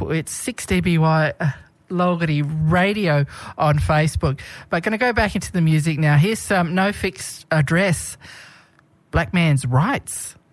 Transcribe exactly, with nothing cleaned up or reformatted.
It's six D B Y Logarty Radio on Facebook. But going to go back into the music now. Here's um, No Fixed Address, Black Man's Rights.